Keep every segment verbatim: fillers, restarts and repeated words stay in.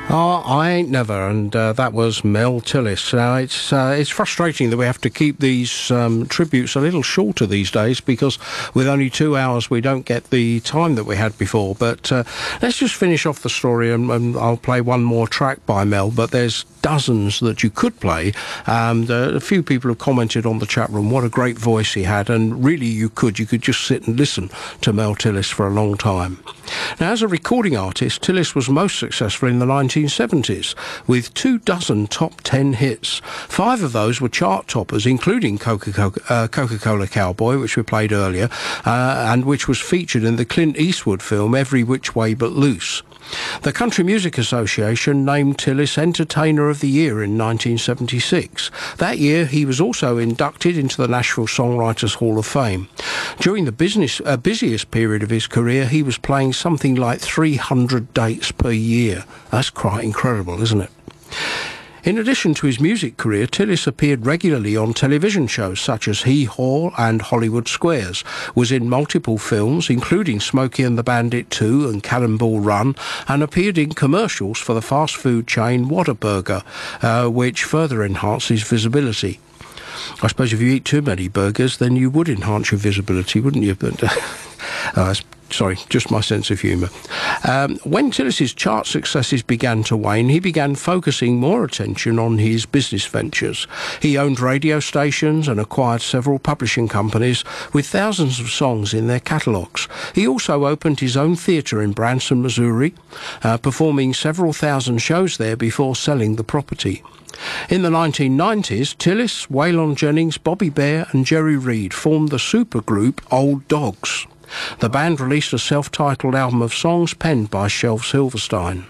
Oh, I ain't never, and uh, that was Mel Tillis. Now, it's uh, it's frustrating that we have to keep these um, tributes a little shorter these days, because with only two hours we don't get the time that we had before. But uh, let's just finish off the story, and, and I'll play one more track by Mel, but there's dozens that you could play. And uh, a few people have commented on the chat room what a great voice he had, and really you could you could just sit and listen to Mel Tillis for a long time. Now, as a recording artist, Tillis was most successful in the nineteen seventies with two dozen top ten hits. Five of those were chart toppers, including Coca-Cola, uh, Coca-Cola Cowboy, which we played earlier, uh, and which was featured in the Clint Eastwood film Every Which Way But Loose. The Country Music Association named Tillis Entertainer of the Year in nineteen seventy-six. That year, he was also inducted into the Nashville Songwriters Hall of Fame. During the business, uh, busiest period of his career, he was playing something like three hundred dates per year. That's quite incredible, isn't it? In addition to his music career, Tillis appeared regularly on television shows such as Hee Haw and Hollywood Squares, was in multiple films, including Smokey and the Bandit two and Cannonball Run, and appeared in commercials for the fast food chain Whataburger, uh, which further enhanced his visibility. I suppose if you eat too many burgers, then you would enhance your visibility, wouldn't you? But uh, Sorry, just my sense of humour. Um, when Tillis's chart successes began to wane, he began focusing more attention on his business ventures. He owned radio stations and acquired several publishing companies with thousands of songs in their catalogues. He also opened his own theatre in Branson, Missouri, uh, performing several thousand shows there before selling the property. In the nineteen nineties, Tillis, Waylon Jennings, Bobby Bare and Jerry Reed formed the supergroup Old Dogs. The band released a self-titled album of songs penned by Shelf Silverstein.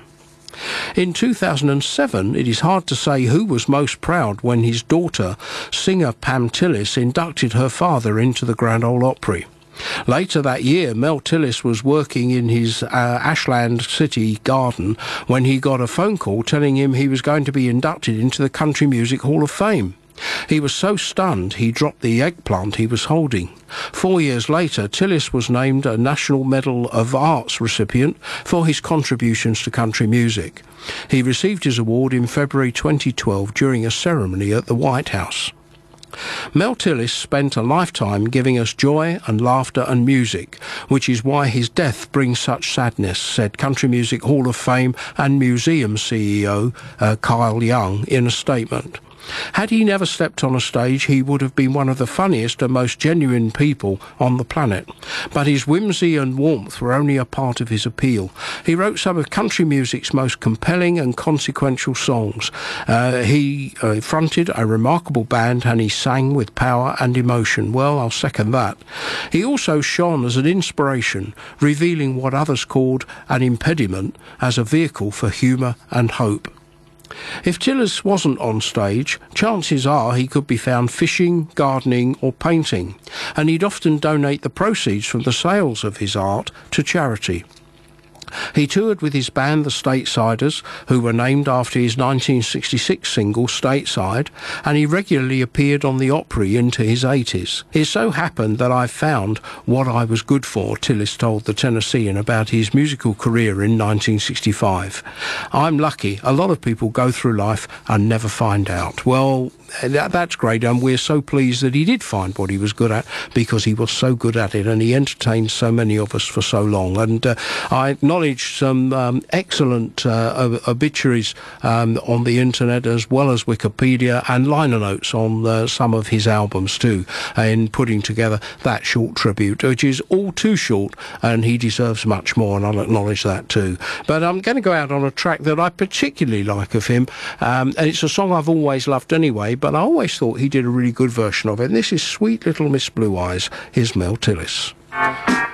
In two thousand seven, it is hard to say who was most proud when his daughter, singer Pam Tillis, inducted her father into the Grand Ole Opry. Later that year, Mel Tillis was working in his uh, Ashland City garden when he got a phone call telling him he was going to be inducted into the Country Music Hall of Fame. He was so stunned he dropped the eggplant he was holding. Four years later, Tillis was named a National Medal of Arts recipient for his contributions to country music. He received his award in February twenty twelve during a ceremony at the White House. Mel Tillis spent a lifetime giving us joy and laughter and music, which is why his death brings such sadness, said Country Music Hall of Fame and Museum C E O uh, Kyle Young in a statement. Had he never stepped on a stage, he would have been one of the funniest and most genuine people on the planet. But his whimsy and warmth were only a part of his appeal. He wrote some of country music's most compelling and consequential songs. Uh, he uh, fronted a remarkable band and he sang with power and emotion. Well, I'll second that. He also shone as an inspiration, revealing what others called an impediment as a vehicle for humour and hope. If Tillis wasn't on stage, chances are he could be found fishing, gardening or painting, and he'd often donate the proceeds from the sales of his art to charity. He toured with his band The Statesiders, who were named after his nineteen sixty-six single Stateside, and he regularly appeared on the Opry into his eighties. It so happened that I found what I was good for, Tillis told the Tennessean about his musical career in nineteen sixty-five. I'm lucky. A lot of people go through life and never find out. Well, that, that's great, and we're so pleased that he did find what he was good at, because he was so good at it and he entertained so many of us for so long. And uh, I acknowledge some um, excellent uh, ob- obituaries um, on the internet, as well as Wikipedia, and liner notes on uh, some of his albums too, in putting together that short tribute, which is all too short, and he deserves much more, and I'll acknowledge that too. But I'm going to go out on a track that I particularly like of him, um, and it's a song I've always loved anyway, but I always thought he did a really good version of it. And this is Sweet Little Miss Blue Eyes. Here's Mel Tillis.